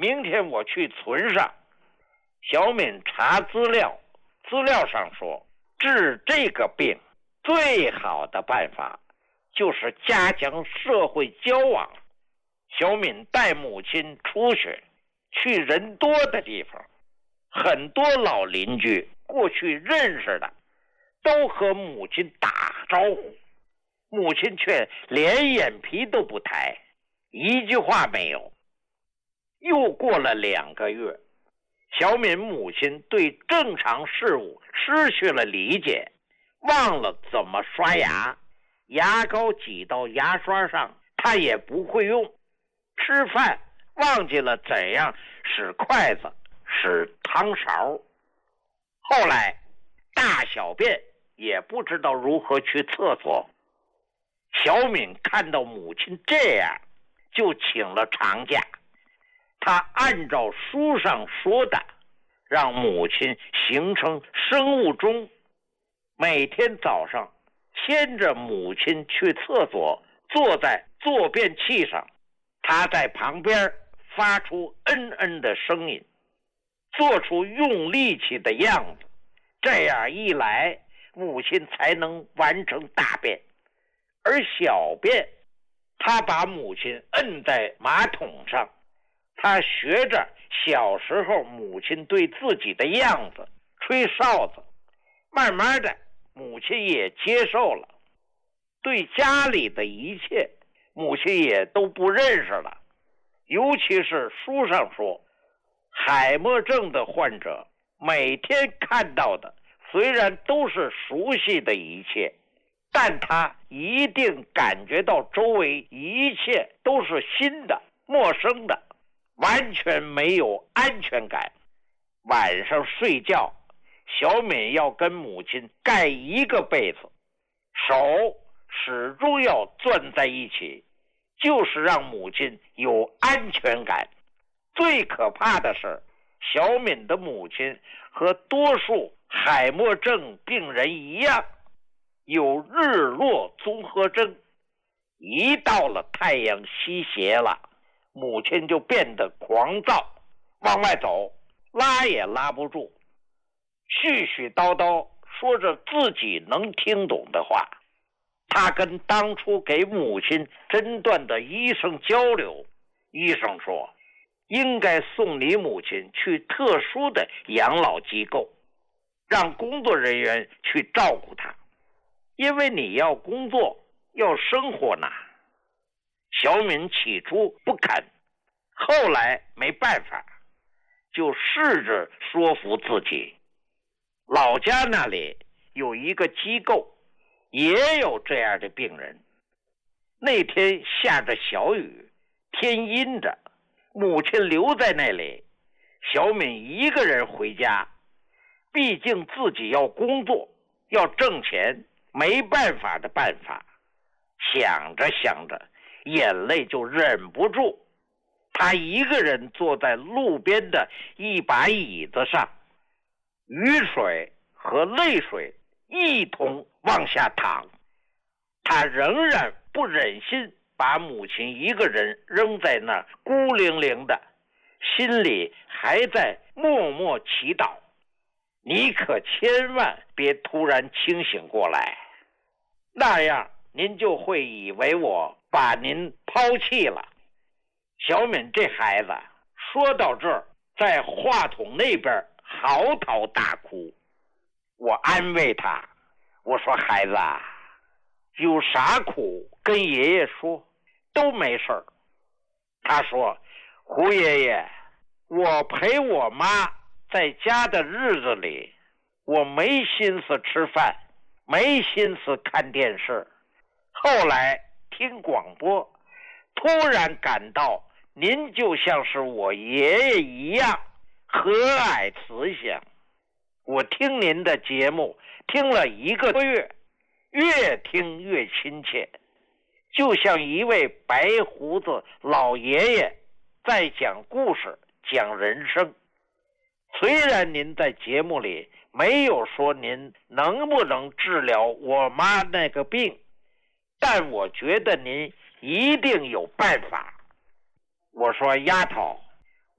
明天我去村上。小敏查资料，资料上说治这个病最好的办法就是加强社会交往。小敏带母亲出去，去人多的地方，很多老邻居过去认识的都和母亲打招呼，母亲却连眼皮都不抬，一句话没有。又过了2个月，小敏母亲对正常事物失去了理解，忘了怎么刷牙，牙膏挤到牙刷上她也不会用，吃饭忘记了怎样使筷子使汤勺，后来大小便也不知道如何去厕所。小敏看到母亲这样，就请了长假。他按照书上说的，让母亲形成生物钟，每天早上牵着母亲去厕所，坐在坐便器上，他在旁边发出嗯嗯的声音，做出用力气的样子，这样一来，母亲才能完成大便。而小便，他把母亲摁在马桶上，他学着小时候母亲对自己的样子，吹哨子，慢慢的母亲也接受了。对家里的一切，母亲也都不认识了。尤其是书上说，海默症的患者每天看到的虽然都是熟悉的一切，但他一定感觉到周围一切都是新的、陌生的，完全没有安全感。晚上睡觉，小敏要跟母亲盖一个被子，手始终要攥在一起，就是让母亲有安全感。最可怕的是，小敏的母亲和多数海默症病人一样，有日落综合征。一到了太阳西斜了，母亲就变得狂躁，往外走拉也拉不住，絮絮叨叨说着自己能听懂的话。他跟当初给母亲诊断的医生交流，医生说应该送你母亲去特殊的养老机构，让工作人员去照顾她，因为你要工作要生活呢。小敏起初不肯，后来没办法，就试着说服自己。老家那里有一个机构，也有这样的病人。那天下着小雨，天阴着，母亲留在那里，小敏一个人回家。毕竟自己要工作，要挣钱，没办法的办法。想着想着，眼泪就忍不住。他一个人坐在路边的一把椅子上，雨水和泪水一同往下淌。他仍然不忍心把母亲一个人扔在那儿孤零零的，心里还在默默祈祷，你可千万别突然清醒过来，那样您就会以为我把您抛弃了。小敏这孩子说到这儿，在话筒那边嚎啕大哭。我安慰他，我说孩子啊，有啥苦跟爷爷说，都没事儿。他说胡爷爷，我陪我妈在家的日子里，我没心思吃饭，没心思看电视，后来听广播，突然感到您就像是我爷爷一样和蔼慈祥。我听您的节目听了1个多月，越听越亲切，就像一位白胡子老爷爷在讲故事，讲人生。虽然您在节目里没有说您能不能治疗我妈那个病，但我觉得您一定有办法。我说丫头，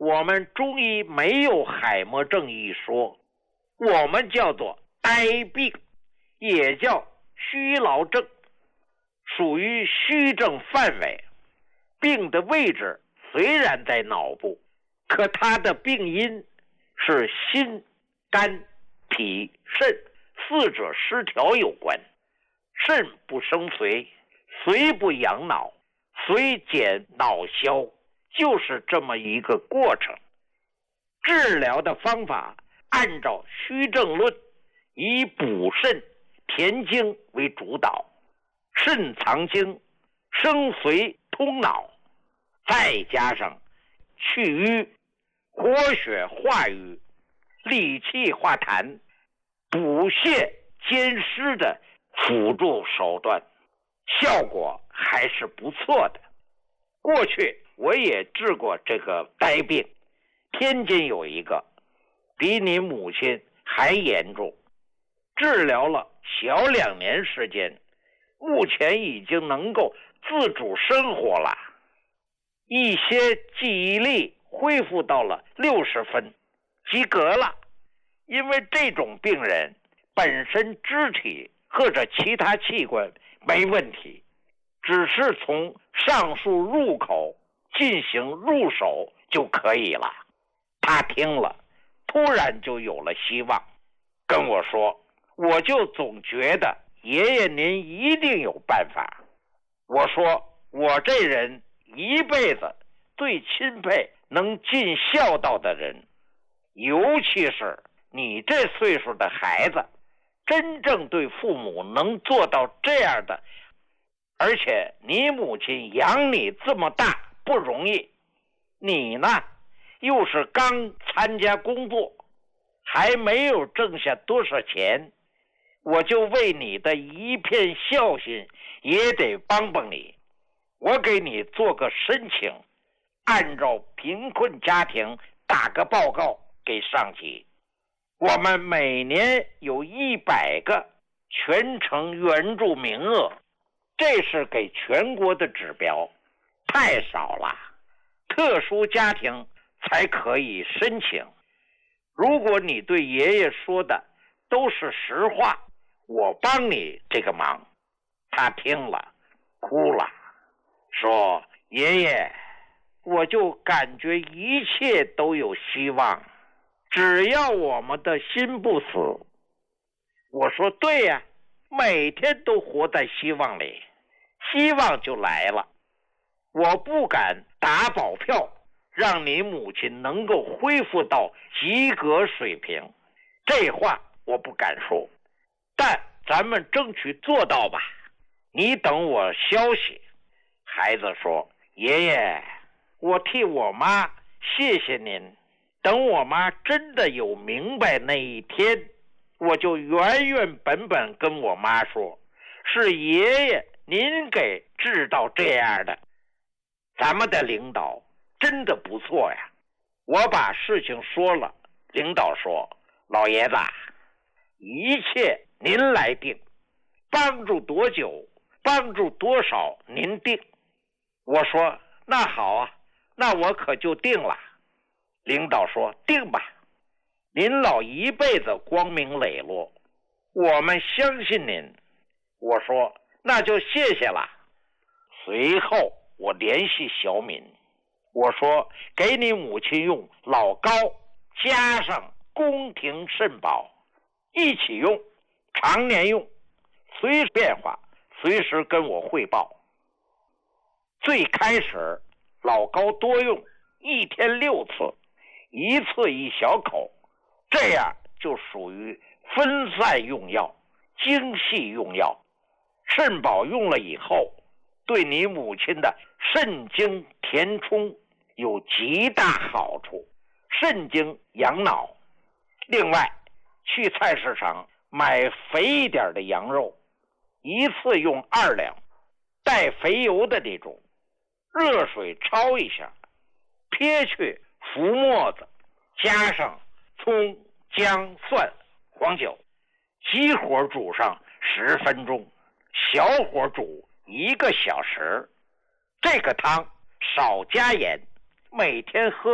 我们中医没有海默症一说，我们叫做呆病，也叫虚劳症，属于虚症范围。病的位置虽然在脑部，可它的病因是心、肝、脾、肾四者失调有关。肾不生髓，髓不养脑，髓减脑消，就是这么一个过程。治疗的方法按照虚症论，以补肾填精为主导，肾藏精，生髓通脑，再加上去瘀、活血化瘀、理气化痰、补泻兼施的辅助手段，效果还是不错的。过去我也治过这个呆病，天津有一个比你母亲还严重，治疗了小2年时间，目前已经能够自主生活了，一些记忆力恢复到了60分，及格了。因为这种病人本身肢体或者其他器官没问题，只是从上述入口进行入手就可以了。他听了，突然就有了希望，跟我说，我就总觉得爷爷您一定有办法。我说，我这人一辈子最钦佩能尽孝道的人，尤其是你这岁数的孩子，真正对父母能做到这样的，而且你母亲养你这么大不容易，你呢又是刚参加工作，还没有挣下多少钱，我就为你的一片孝心也得帮帮你。我给你做个申请，按照贫困家庭打个报告给上级。我们每年有100个全程援助名额，这是给全国的指标，太少了，特殊家庭才可以申请。如果你对爷爷说的都是实话，我帮你这个忙。他听了哭了，说，爷爷，我就感觉一切都有希望，只要我们的心不死。我说对呀，每天都活在希望里，希望就来了。我不敢打保票让你母亲能够恢复到及格水平，这话我不敢说，但咱们争取做到吧。你等我消息。孩子说，爷爷，我替我妈谢谢您，等我妈真的有明白那一天，我就原原本本跟我妈说，是爷爷您给治到这样的。咱们的领导真的不错呀。我把事情说了，领导说，老爷子，一切您来定，帮助多久，帮助多少您定。我说，那好啊，那我可就定了。领导说，定吧，您老一辈子光明磊落，我们相信您。我说，那就谢谢了。随后我联系小敏，我说，给你母亲用老高加上宫廷肾宝一起用，常年用，随变化随时跟我汇报。最开始老高多用，1天6次，1次1小口，这样就属于分散用药，精细用药。肾宝用了以后，对你母亲的肾精填充有极大好处，肾精养脑。另外，去菜市场买肥一点的羊肉，1次用2两，带肥油的那种，热水焯一下，撇去浮沫子，加上葱、姜、蒜、黄酒，急火煮上10分钟，小火煮1个小时。这个汤少加盐，每天喝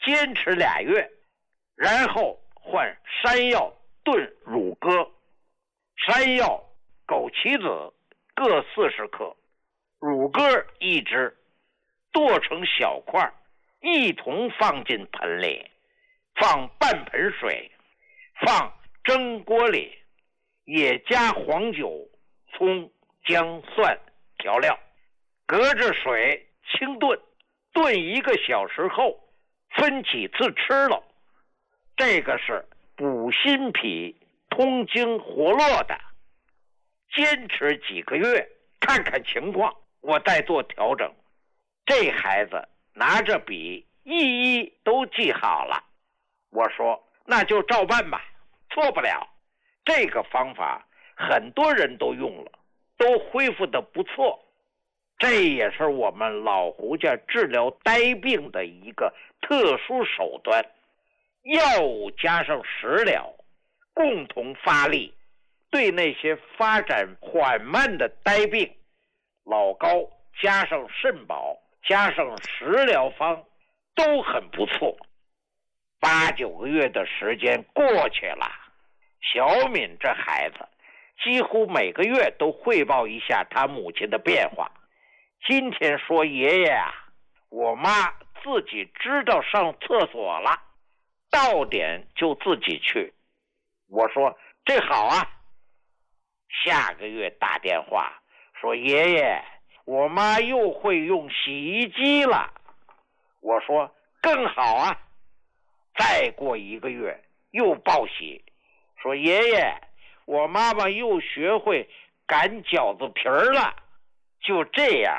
坚持2月，然后换山药炖乳鸽，山药、枸杞子各40克，乳鸽1只，剁成小块，一同放进盆里，放半盆水，放蒸锅里，也加黄酒、葱、姜、蒜调料，隔着水清炖，炖1个小时后分几次吃了。这个是补心脾、通经活络的，坚持几个月，看看情况，我再做调整。这孩子拿着笔一一都记好了。我说那就照办吧，错不了。这个方法很多人都用了，都恢复得不错。这也是我们老胡家治疗呆病的一个特殊手段，药物加上食疗，共同发力，对那些发展缓慢的呆病，老高加上肾宝加上食疗方都很不错。8、9个月的时间过去了，小敏这孩子几乎每个月都汇报一下他母亲的变化。今天说爷爷啊，我妈自己知道上厕所了，到点就自己去。我说这好啊。下个月打电话说爷爷，我妈又会用洗衣机了。我说更好啊。再过1个月又报喜，说爷爷，我妈妈又学会擀饺子皮儿了。就这样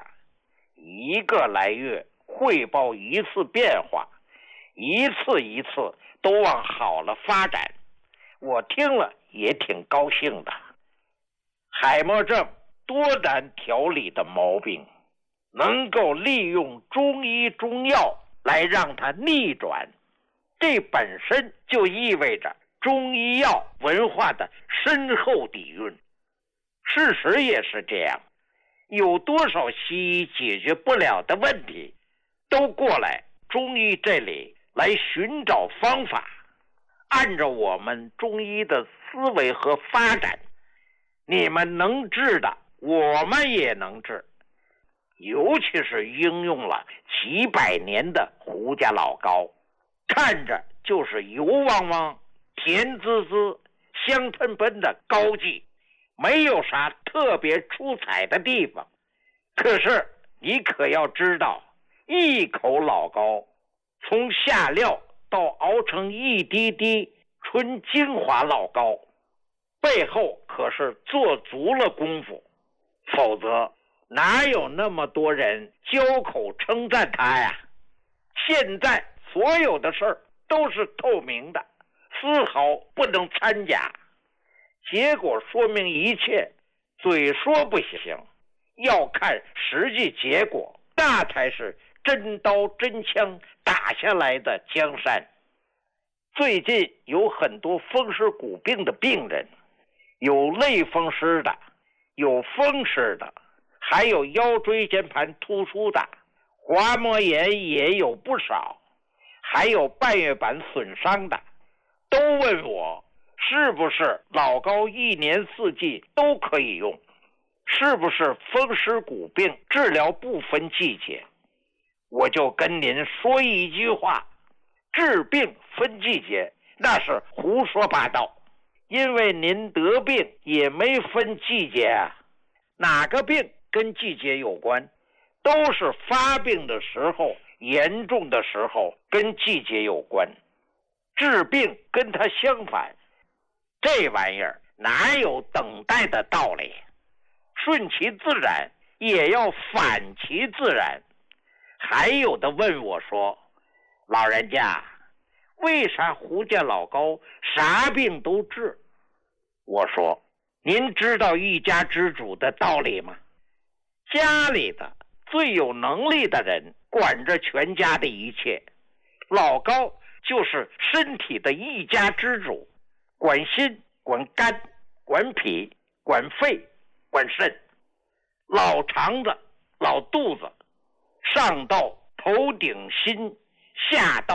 1个来月汇报1次变化，一次一次都往好了发展。我听了也挺高兴的。海默症多难调理的毛病，能够利用中医中药来让它逆转，这本身就意味着中医药文化的深厚底蕴。事实也是这样，有多少西医解决不了的问题，都过来中医这里来寻找方法，按照我们中医的思维和发展，你们能治的我们也能治。尤其是应用了几百年的胡家老高，看着就是油汪汪、甜滋滋、香喷喷的高剂，没有啥特别出彩的地方。可是你可要知道，一口老高从下料到熬成一滴滴纯精华老高，背后可是做足了功夫，否则哪有那么多人交口称赞他呀？现在所有的事儿都是透明的，丝毫不能掺假，结果说明一切，嘴说不行，要看实际结果，那才是真刀真枪打下来的江山。最近有很多风湿骨病的病人，有类风湿的，有风湿的，还有腰椎间盘突出的，滑膜炎也有不少，还有半月板损伤的，都问我是不是老高1年4季都可以用，是不是风湿骨病治疗不分季节。我就跟您说一句话，治病分季节那是胡说八道，因为您得病也没分季节啊。哪个病跟季节有关？都是发病的时候、严重的时候跟季节有关。治病跟它相反，这玩意儿哪有等待的道理？顺其自然也要反其自然。还有的问我说，老人家，为啥胡家老高啥病都治？我说，您知道一家之主的道理吗？家里的最有能力的人管着全家的一切，老高就是身体的一家之主，管心、管肝、管脾、管肺、管肾，老肠子、老肚子，上到头顶心，下到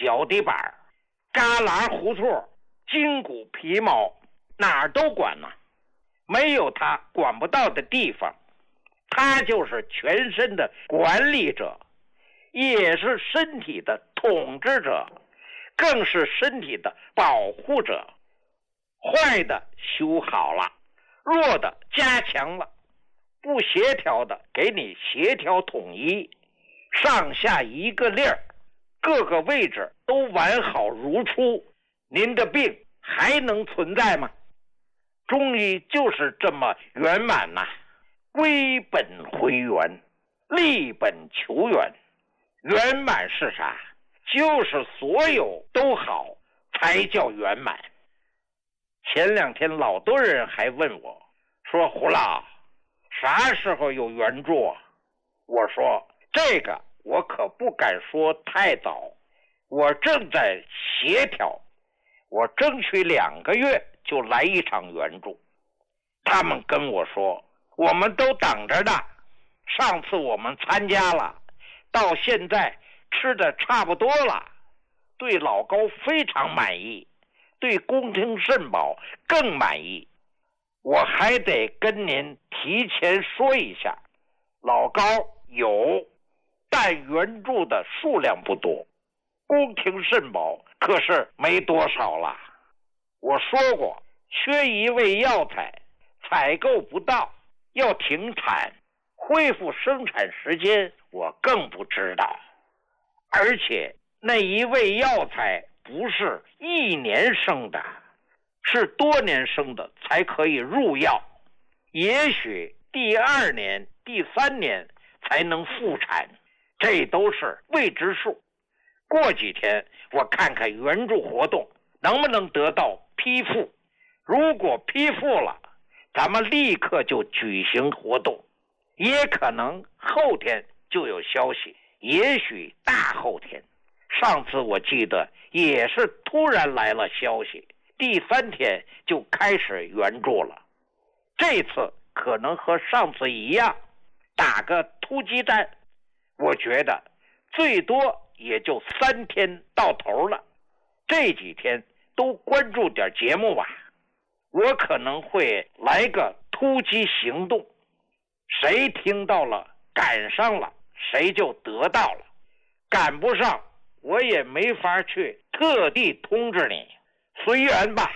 脚底板、旮旯胡同、筋骨皮毛，哪儿都管呢，没有他管不到的地方。他就是全身的管理者，也是身体的统治者，更是身体的保护者。坏的修好了，弱的加强了，不协调的给你协调统一，上下一个粒儿，各个位置都完好如初，您的病还能存在吗？中医就是这么圆满呐，归本回元，立本求源。圆满是啥？就是所有都好才叫圆满。前2天老多人还问我说，胡老啥时候有圆柱啊？我说这个我可不敢说太早，我正在协调，我争取2个月就来一场圆柱。他们跟我说我们都等着呢，上次我们参加了，到现在吃的差不多了，对老高非常满意，对宫廷肾宝更满意。我还得跟您提前说一下，老高有，但援助的数量不多，宫廷肾宝可是没多少了。我说过，缺一味药材，采购不到，要停产，恢复生产时间我更不知道。而且那一味药材不是1年生的，是多年生的才可以入药，也许第2年、第3年才能复产，这都是未知数。过几天我看看援助活动能不能得到批复，如果批复了，咱们立刻就举行活动，也可能后天就有消息，也许大后天。上次我记得也是突然来了消息，第3天就开始援助了。这次可能和上次一样，打个突击战，我觉得最多也就3天到头了。这几天都关注点节目吧，我可能会来个突击行动，谁听到了赶上了，谁就得到了，赶不上我也没法去特地通知你，随缘吧。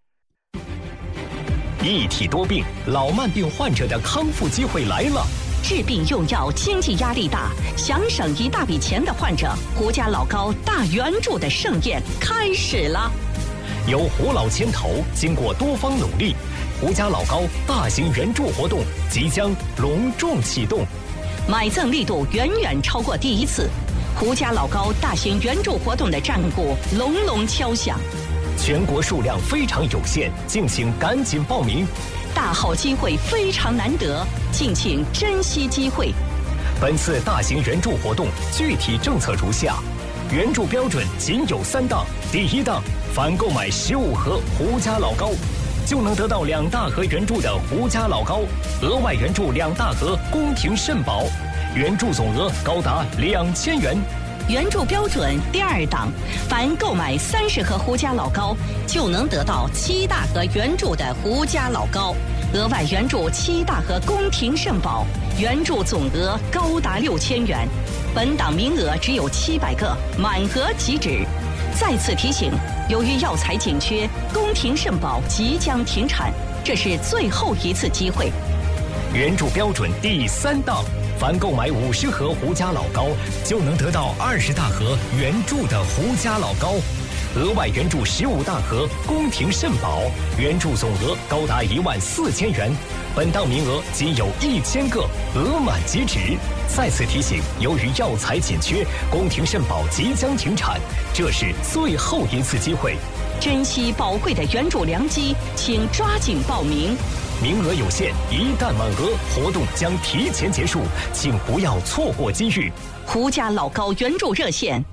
一体多病，老慢病患者的康复机会来了。 治病用药经济压力大，想省一大笔钱的患者，胡家老高大援助的盛宴开始了。 由胡老牵头，经过多方努力，胡家老高大型援助活动即将隆重启动， 买赠力度远远超过第一次。胡家老高大型援助活动的战鼓隆隆敲响， 全国数量非常有限，敬请赶紧报名。 大好机会非常难得，敬请珍惜机会。 本次大型援助活动具体政策如下：援助标准仅有3档。第1档，凡购买15盒胡家老高，就能得到2大盒援助的胡家老高，额外援助2大盒宫廷肾宝，援助总额高达2000元。 援助标准第2档，凡购买30盒胡家老高，就能得到7大盒援助的胡家老高，额外援助7大盒宫廷肾宝，援助总额高达6000元。本档名额只有700个，满额即止。再次提醒，由于药材紧缺，宫廷肾宝即将停产，这是最后一次机会。 援助标准第3档，凡购买50盒胡家老高，就能得到20大盒援助的胡家老高，额外援助15大盒宫廷肾宝，援助总额高达14000元。本档名额仅有1000个，额满即止。再次提醒，由于药材紧缺，宫廷肾宝即将停产，这是最后一次机会。 珍惜宝贵的援助良机，请抓紧报名。 名额有限，一旦满额，活动将提前结束，请不要错过机遇。 胡家老高援助热线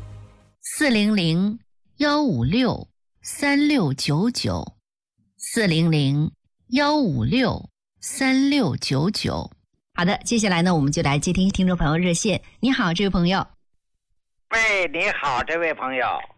400-156-3699，400-156-3699。好的，接下来呢，我们就来接听听众朋友热线。你好，这位朋友。 喂，你好，这位朋友。